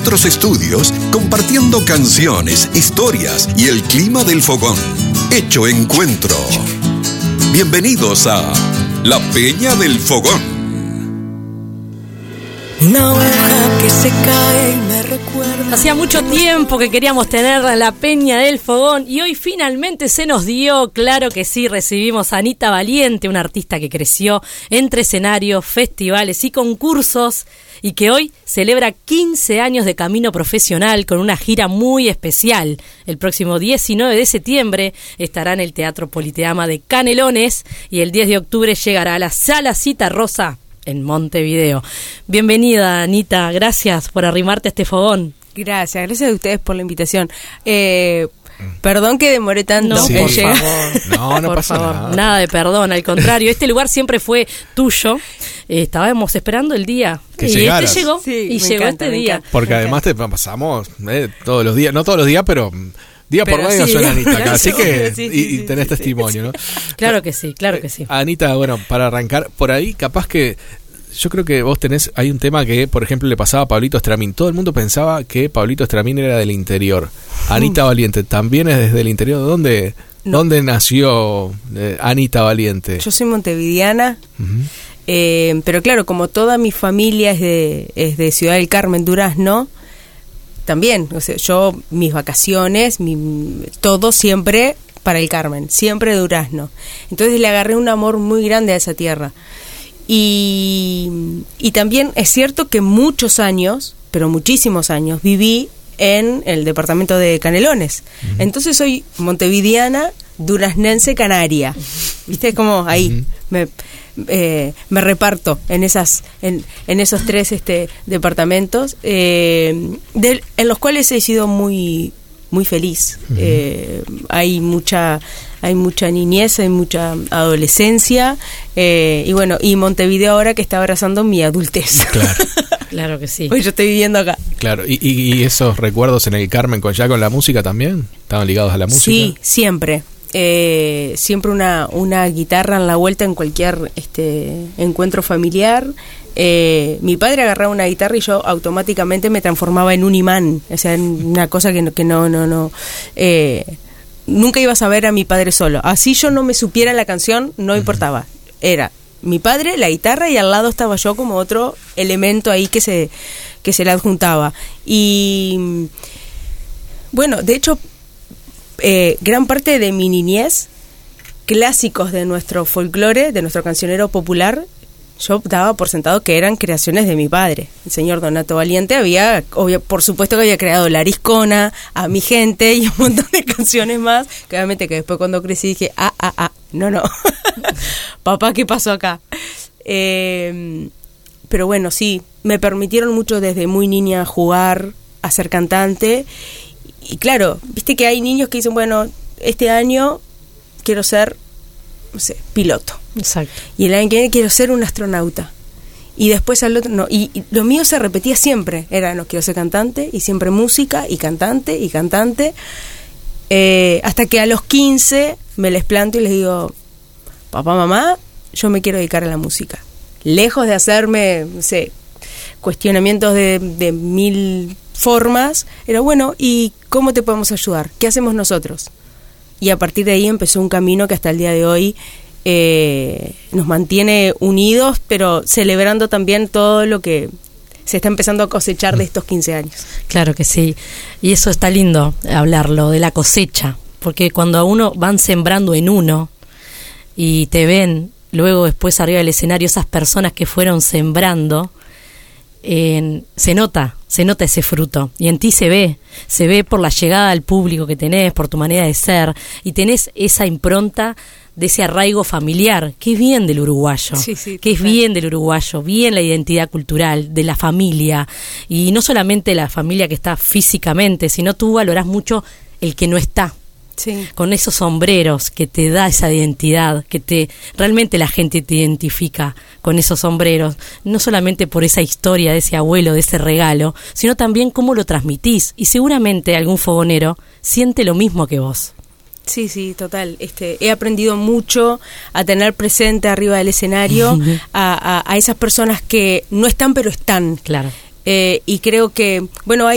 nuestros estudios, compartiendo canciones, historias y el clima del fogón. Hecho Encuentro. Bienvenidos a La Peña del Fogón. Una hoja que se cae y me recuerda. Hacía mucho tiempo que queríamos tener la Peña del Fogón y hoy finalmente se nos dio. Claro que sí, recibimos a Anita Valiente, una artista que creció entre escenarios, festivales y concursos y que hoy celebra 15 años de camino profesional con una gira muy especial. El próximo 19 de septiembre estará en el Teatro Politeama de Canelones y el 10 de octubre llegará a la Sala Cita Rosa en Montevideo. Bienvenida, Anita, gracias por arrimarte a este fogón. Gracias a ustedes por la invitación. Perdón que demoré tanto no, en por llegar. Favor. No pasa nada. Nada de perdón, al contrario, este lugar siempre fue tuyo. Estábamos esperando el día que y llegaras. este llegó, Sí, y llegó encanta, este día. Porque además te pasamos todos los días, no todos los días, pero día por medio suena Anita acá, así que y tenés testimonio, ¿no? Claro que sí, claro que sí. Anita, bueno, para arrancar por ahí, capaz que yo creo que vos hay un tema que, por ejemplo, le pasaba a Pablito Estramín. Todo el mundo pensaba que Pablito Estramín era del interior. Anita Valiente, ¿también es desde el interior? ¿Dónde nació Anita Valiente? Yo soy montevideana, pero claro, como toda mi familia es de Ciudad del Carmen, Durazno, también, o sea, yo, mis vacaciones, todo siempre para el Carmen, siempre Durazno. Entonces le agarré un amor muy grande a esa tierra. Y también es cierto que muchos años, pero muchísimos años, viví en el departamento de Canelones. Entonces soy montevideana, duraznense, canaria. ¿Viste? Como ahí me reparto en esos tres departamentos, en los cuales he sido muy muy feliz. Hay mucha niñez, hay mucha adolescencia, y bueno, y Montevideo ahora que está abrazando mi adultez. Claro. Claro que sí. Hoy yo estoy viviendo acá. Claro, y esos recuerdos en el Carmen con la música también, ¿estaban ligados a la música? Sí, siempre. Siempre una guitarra en la vuelta en cualquier encuentro familiar. Mi padre agarraba una guitarra y yo automáticamente me transformaba en un imán, o sea, en una cosa que no nunca iba a saber a mi padre solo. Así yo no me supiera la canción, no importaba. Era mi padre, la guitarra, y al lado estaba yo como otro elemento ahí que se le adjuntaba. Y bueno, de hecho, gran parte de mi niñez, clásicos de nuestro folclore, de nuestro cancionero popular, yo daba por sentado que eran creaciones de mi padre. El señor Donato Valiente por supuesto que había creado La Ariscona, A Mi Gente y un montón de canciones más, que obviamente que después cuando crecí dije, no, papá, ¿qué pasó acá? Pero bueno, sí, me permitieron mucho desde muy niña jugar a ser cantante. Y claro, viste que hay niños que dicen, bueno, este año quiero ser, no sé, piloto. Exacto. Y el año que viene quiero ser un astronauta. Y después al otro, no. Y lo mío se repetía siempre. No, quiero ser cantante, y siempre música, y cantante, y cantante. Hasta que a los 15 me les planto y les digo, papá, mamá, yo me quiero dedicar a la música. Lejos de hacerme, no sé, cuestionamientos de mil formas, era bueno, ¿y cómo te podemos ayudar? ¿Qué hacemos nosotros? Y a partir de ahí empezó un camino que hasta el día de hoy nos mantiene unidos, pero celebrando también todo lo que se está empezando a cosechar de estos 15 años. Claro que sí, y eso está lindo hablarlo, de la cosecha, porque cuando a uno van sembrando en uno y te ven luego después arriba del escenario esas personas que fueron sembrando, se nota ese fruto, y en ti se ve por la llegada al público que tenés, por tu manera de ser, y tenés esa impronta de ese arraigo familiar, que es bien del uruguayo, que es bien del uruguayo, bien la identidad cultural, de la familia, y no solamente la familia que está físicamente, sino tú valorás mucho el que no está. Sí. Con esos sombreros que te da esa identidad, realmente la gente te identifica con esos sombreros, no solamente por esa historia de ese abuelo, de ese regalo, sino también cómo lo transmitís, y seguramente algún fogonero siente lo mismo que vos. Sí, total. He aprendido mucho a tener presente arriba del escenario a esas personas que no están pero están. Claro. Y creo que, bueno,